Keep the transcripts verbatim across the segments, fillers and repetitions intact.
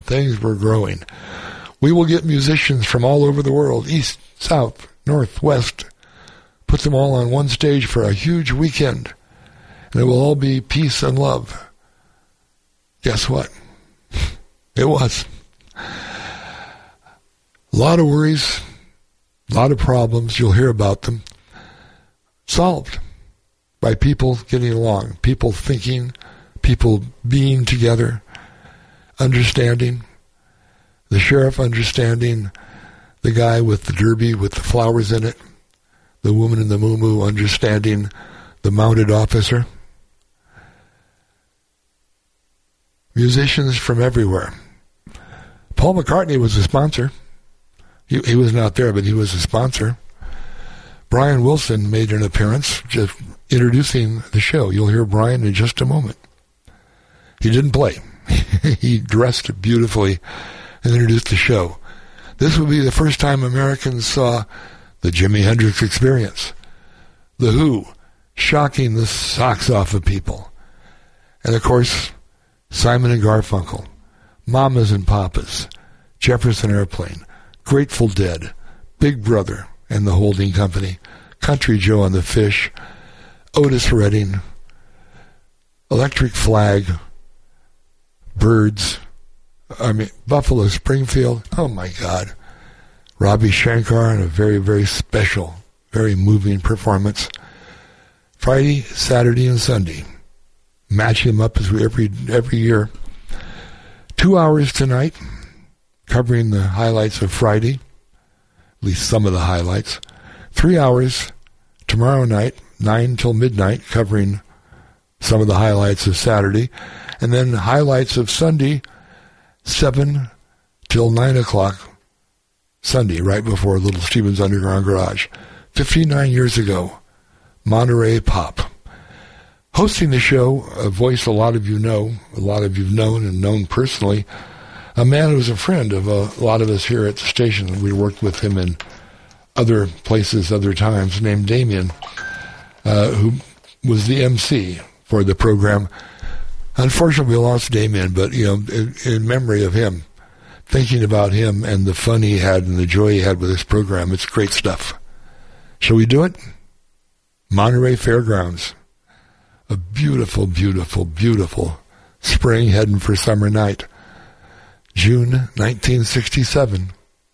Things were growing. We will get musicians from all over the world, east, south, north, west, put them all on one stage for a huge weekend, and it will all be peace and love. Guess what? It was. A lot of worries, a lot of problems, you'll hear about them, solved by people getting along, people thinking, people being together, understanding, the sheriff understanding, the guy with the derby with the flowers in it, the woman in the moo-moo understanding the mounted officer. Musicians from everywhere. Paul McCartney was a sponsor. He, he was not there, but he was a sponsor. Brian Wilson made an appearance, just introducing the show. You'll hear Brian in just a moment. He didn't play. He dressed beautifully and introduced the show. This would be the first time Americans saw the Jimi Hendrix Experience. The Who, shocking the socks off of people. And, of course, Simon and Garfunkel, Mamas and Papas, Jefferson Airplane, Grateful Dead, Big Brother and the Holding Company, Country Joe and the Fish, Otis Redding, Electric Flag, Birds, I mean, Buffalo Springfield, oh my God. Ravi Shankar in a very, very special, very moving performance. Friday, Saturday, and Sunday. Matching them up as we every every year. Two hours tonight, covering the highlights of Friday, at least some of the highlights. Three hours tomorrow night, nine till midnight, covering some of the highlights of Saturday. And then highlights of Sunday, seven till nine o'clock Sunday, right before Little Steven's Underground Garage. fifty-nine years ago, Monterey Pop. Hosting the show, a voice a lot of you know, a lot of you've known and known personally, a man who was a friend of a lot of us here at the station. We worked with him in other places, other times, named Damien, uh, who was the M C for the program. Unfortunately, we lost Damien, but, you know, in, in memory of him, thinking about him and the fun he had and the joy he had with this program, it's great stuff. Shall we do it? Monterey Fairgrounds. A beautiful, beautiful, beautiful spring heading for summer night. June nineteen sixty-seven.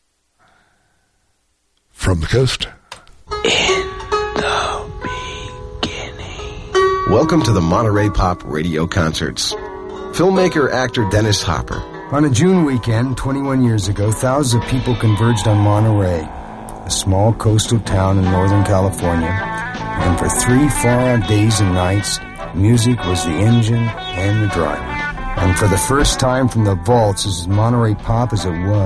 From the coast. In the beginning. Welcome to the Monterey Pop Radio Concerts. Filmmaker, actor Dennis Hopper. On a June weekend, twenty-one years ago, thousands of people converged on Monterey, a small coastal town in Northern California. And for three far-out days and nights, music was the engine and the driver. And for the first time from the vaults, as Monterey Pop as it was,